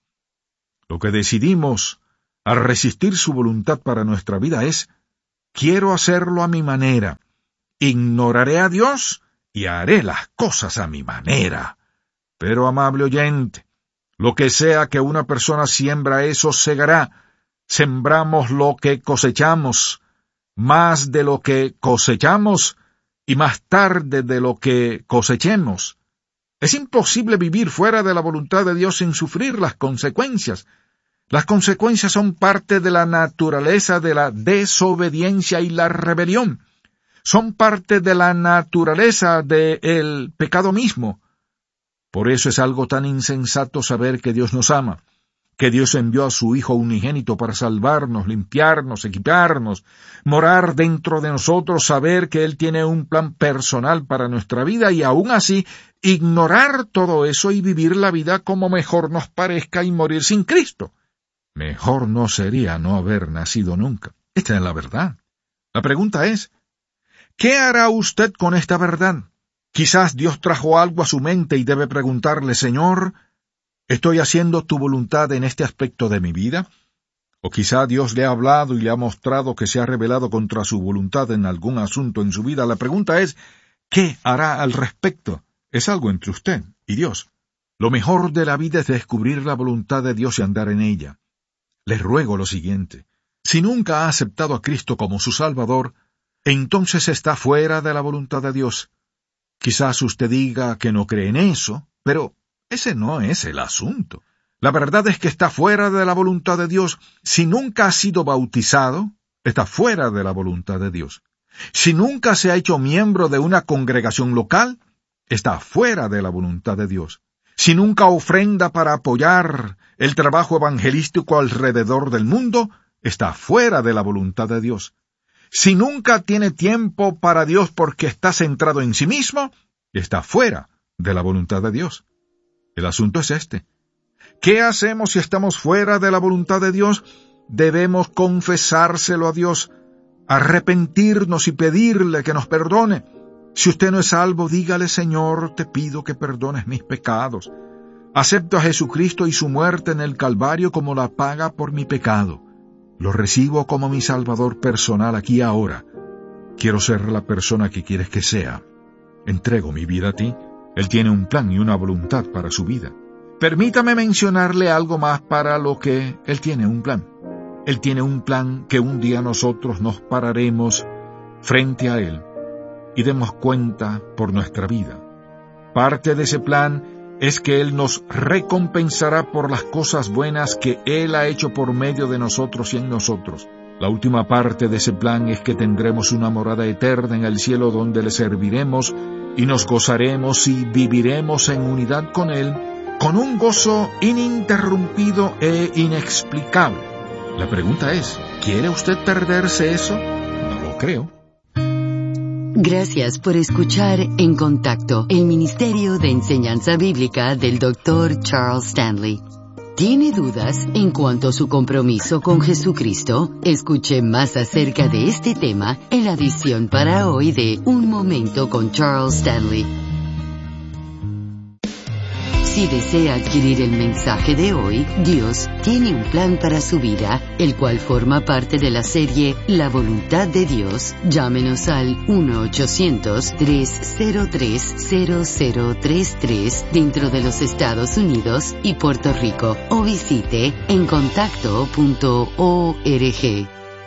Lo que decidimos al resistir su voluntad para nuestra vida es: quiero hacerlo a mi manera, ignoraré a Dios y haré las cosas a mi manera. Pero, amable oyente, lo que sea que una persona siembra, eso segará. Sembramos lo que cosechamos, más de lo que cosechamos y más tarde de lo que cosechemos. Es imposible vivir fuera de la voluntad de Dios sin sufrir las consecuencias. Las consecuencias son parte de la naturaleza de la desobediencia y la rebelión. Son parte de la naturaleza del pecado mismo. Por eso es algo tan insensato saber que Dios nos ama, que Dios envió a su Hijo unigénito para salvarnos, limpiarnos, equiparnos, morar dentro de nosotros, saber que Él tiene un plan personal para nuestra vida y aún así ignorar todo eso y vivir la vida como mejor nos parezca y morir sin Cristo. Mejor no sería no haber nacido nunca. Esta es la verdad. La pregunta es: ¿qué hará usted con esta verdad? Quizás Dios trajo algo a su mente y debe preguntarle: Señor, ¿estoy haciendo tu voluntad en este aspecto de mi vida? O quizá Dios le ha hablado y le ha mostrado que se ha rebelado contra su voluntad en algún asunto en su vida. La pregunta es: ¿qué hará al respecto? Es algo entre usted y Dios. Lo mejor de la vida es descubrir la voluntad de Dios y andar en ella. Les ruego lo siguiente: si nunca ha aceptado a Cristo como su Salvador, entonces está fuera de la voluntad de Dios. Quizás usted diga que no cree en eso, pero ese no es el asunto. La verdad es que está fuera de la voluntad de Dios. Si nunca ha sido bautizado, está fuera de la voluntad de Dios. Si nunca se ha hecho miembro de una congregación local, está fuera de la voluntad de Dios. Si nunca ofrenda para apoyar el trabajo evangelístico alrededor del mundo, está fuera de la voluntad de Dios. Si nunca tiene tiempo para Dios porque está centrado en sí mismo, está fuera de la voluntad de Dios. El asunto es este: ¿qué hacemos si estamos fuera de la voluntad de Dios? Debemos confesárselo a Dios, arrepentirnos y pedirle que nos perdone. Si usted no es salvo, dígale: Señor, te pido que perdones mis pecados. Acepto a Jesucristo y su muerte en el Calvario como la paga por mi pecado. Lo recibo como mi Salvador personal aquí y ahora. Quiero ser la persona que quieres que sea. Entrego mi vida a ti. Él tiene un plan y una voluntad para su vida. Permítame mencionarle algo más para lo que Él tiene un plan. Él tiene un plan que un día nosotros nos pararemos frente a Él y demos cuenta por nuestra vida. Parte de ese plan es que Él nos recompensará por las cosas buenas que Él ha hecho por medio de nosotros y en nosotros. La última parte de ese plan es que tendremos una morada eterna en el cielo donde le serviremos y nos gozaremos y viviremos en unidad con Él, con un gozo ininterrumpido e inexplicable. La pregunta es: ¿quiere usted perderse eso? No lo creo. Gracias por escuchar En Contacto, el Ministerio de Enseñanza Bíblica del Dr. Charles Stanley. ¿Tiene dudas en cuanto a su compromiso con Jesucristo? Escuche más acerca de este tema en la edición para hoy de Un Momento con Charles Stanley. Si desea adquirir el mensaje de hoy, Dios tiene un plan para su vida, el cual forma parte de la serie La Voluntad de Dios. Llámenos al 1-800-303-0033 dentro de los Estados Unidos y Puerto Rico o visite encontacto.org.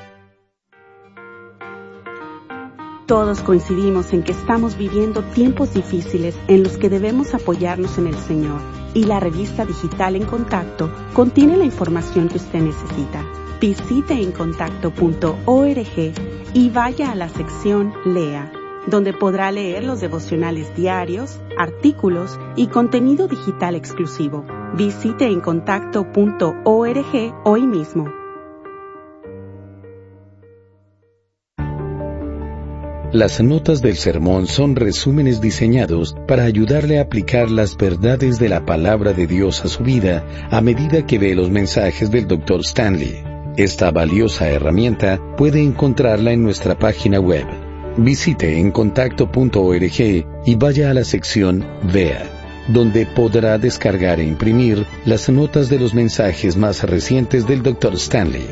Todos coincidimos en que estamos viviendo tiempos difíciles en los que debemos apoyarnos en el Señor, y la revista digital En Contacto contiene la información que usted necesita. Visite encontacto.org y vaya a la sección Lea, donde podrá leer los devocionales diarios, artículos y contenido digital exclusivo. Visite encontacto.org hoy mismo. Las notas del sermón son resúmenes diseñados para ayudarle a aplicar las verdades de la palabra de Dios a su vida a medida que ve los mensajes del Dr. Stanley. Esta valiosa herramienta puede encontrarla en nuestra página web. Visite encontacto.org y vaya a la sección Vea, donde podrá descargar e imprimir las notas de los mensajes más recientes del Dr. Stanley.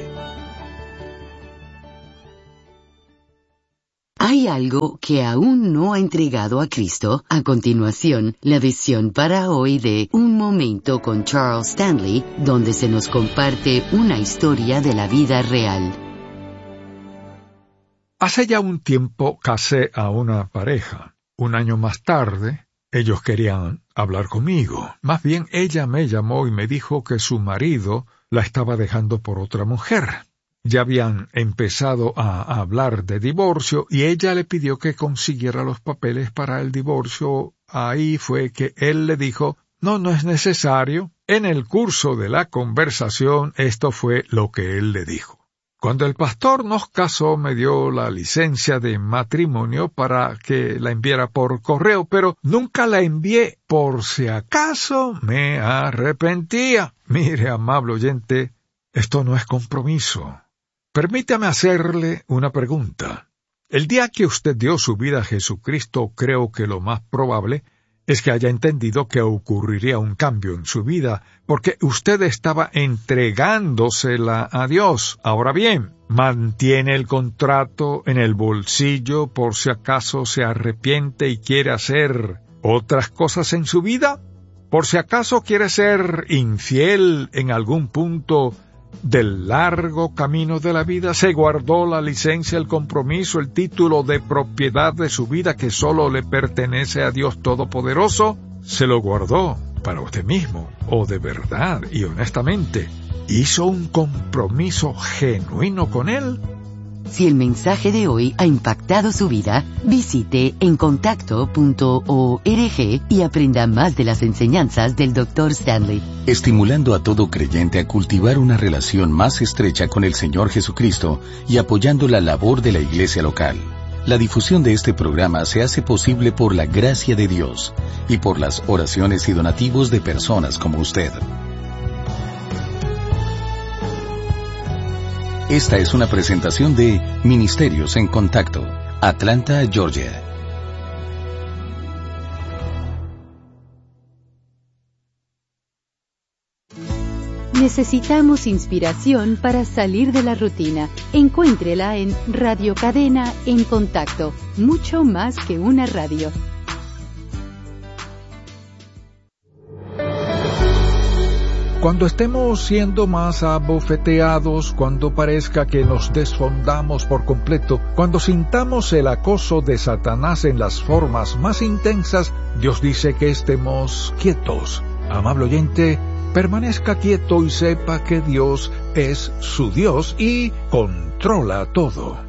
¿Hay algo que aún no ha entregado a Cristo? A continuación, la visión para hoy de Un Momento con Charles Stanley, donde se nos comparte una historia de la vida real. Hace ya un tiempo casé a una pareja. Un año más tarde, ellos querían hablar conmigo. Más bien, ella me llamó y me dijo que su marido la estaba dejando por otra mujer. Ya habían empezado a hablar de divorcio y ella le pidió que consiguiera los papeles para el divorcio. Ahí fue que él le dijo, no es necesario. En el curso de la conversación, esto fue lo que él le dijo. Cuando el pastor nos casó, me dio la licencia de matrimonio para que la enviara por correo, pero nunca la envié por si acaso me arrepentía. Mire, amable oyente, esto no es compromiso. Permítame hacerle una pregunta. El día que usted dio su vida a Jesucristo, creo que lo más probable es que haya entendido que ocurriría un cambio en su vida, porque usted estaba entregándosela a Dios. Ahora bien, ¿mantiene el contrato en el bolsillo por si acaso se arrepiente y quiere hacer otras cosas en su vida? ¿Por si acaso quiere ser infiel en algún punto del largo camino de la vida? ¿Se guardó la licencia, el compromiso, el título de propiedad de su vida que solo le pertenece a Dios Todopoderoso? ¿Se lo guardó para usted mismo? ¿O de verdad y honestamente hizo un compromiso genuino con Él? Si el mensaje de hoy ha impactado su vida, visite encontacto.org y aprenda más de las enseñanzas del Dr. Stanley. Estimulando a todo creyente a cultivar una relación más estrecha con el Señor Jesucristo y apoyando la labor de la iglesia local. La difusión de este programa se hace posible por la gracia de Dios y por las oraciones y donativos de personas como usted. Esta es una presentación de Ministerios en Contacto, Atlanta, Georgia. Necesitamos inspiración para salir de la rutina. Encuéntrela en Radio Cadena en Contacto, mucho más que una radio. Cuando estemos siendo más abofeteados, cuando parezca que nos desfondamos por completo, cuando sintamos el acoso de Satanás en las formas más intensas, Dios dice que estemos quietos. Amable oyente, permanezca quieto y sepa que Dios es su Dios y controla todo.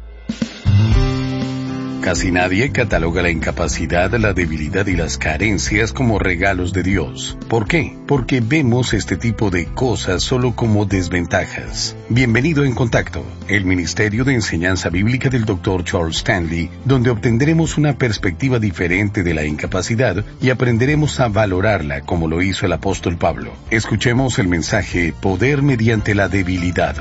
Casi nadie cataloga la incapacidad, la debilidad y las carencias como regalos de Dios. ¿Por qué? Porque vemos este tipo de cosas solo como desventajas. Bienvenido en Contacto, el Ministerio de Enseñanza Bíblica del Dr. Charles Stanley, donde obtendremos una perspectiva diferente de la incapacidad y aprenderemos a valorarla como lo hizo el apóstol Pablo. Escuchemos el mensaje Poder mediante la debilidad.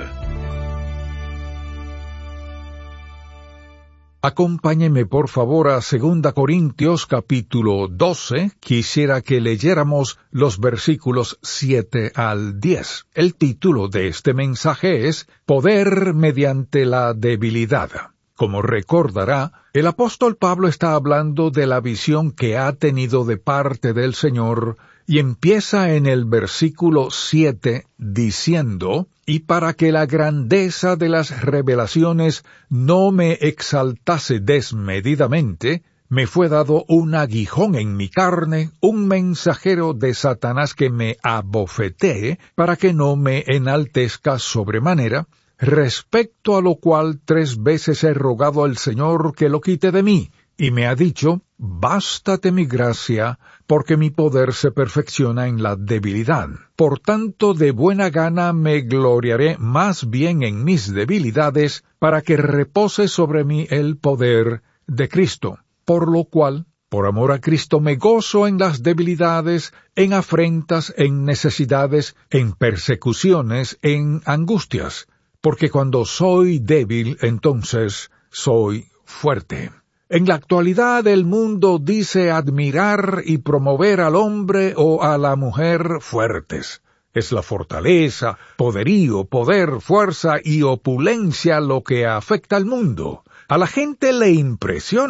Acompáñeme por favor a 2 Corintios capítulo 12. Quisiera que leyéramos los versículos 7 al 10. El título de este mensaje es Poder mediante la debilidad. Como recordará, el apóstol Pablo está hablando de la visión que ha tenido de parte del Señor y empieza en el versículo 7 diciendo: y para que la grandeza de las revelaciones no me exaltase desmedidamente, me fue dado un aguijón en mi carne, un mensajero de Satanás que me abofetee, para que no me enaltezca sobremanera, respecto a lo cual 3 veces he rogado al Señor que lo quite de mí, y me ha dicho: bástate mi gracia, porque mi poder se perfecciona en la debilidad. Por tanto, de buena gana me gloriaré más bien en mis debilidades, para que repose sobre mí el poder de Cristo, por lo cual, por amor a Cristo, me gozo en las debilidades, en afrentas, en necesidades, en persecuciones, en angustias, porque cuando soy débil, entonces soy fuerte. En la actualidad el mundo dice admirar y promover al hombre o a la mujer fuertes. Es la fortaleza, poderío, poder, fuerza y opulencia lo que afecta al mundo. A la gente le impresiona